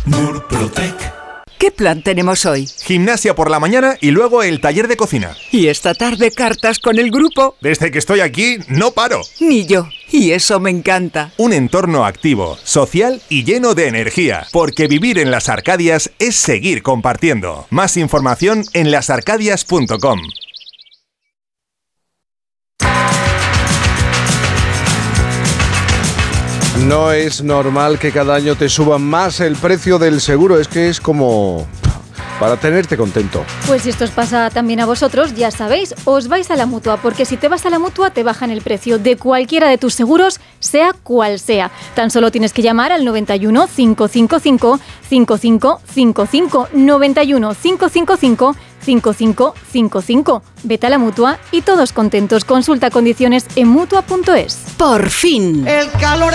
Murprotec. ¿Qué plan tenemos hoy? Gimnasia por la mañana y luego el taller de cocina. ¿Y esta tarde cartas con el grupo? Desde que estoy aquí, no paro. Ni yo. Y eso me encanta. Un entorno activo, social y lleno de energía. Porque vivir en Las Arcadias es seguir compartiendo. Más información en lasarcadias.com. No es normal que cada año te suban más el precio del seguro, es que es como para tenerte contento. Pues si esto os pasa también a vosotros, ya sabéis, os vais a la Mutua, porque si te vas a la Mutua te bajan el precio de cualquiera de tus seguros, sea cual sea. Tan solo tienes que llamar al 91 555 5555, 91 555 5555. Vete a la Mutua y todos contentos. Consulta condiciones en Mutua.es. ¡Por fin! El calor